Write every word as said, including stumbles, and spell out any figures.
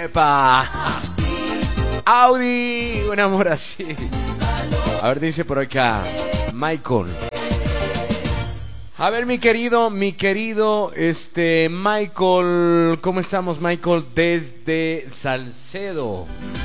¡Epa! Audi, un amor así. A ver, dice por acá Michael. A ver, mi querido, mi querido, este, Michael, ¿cómo estamos, Michael? Desde Salcedo.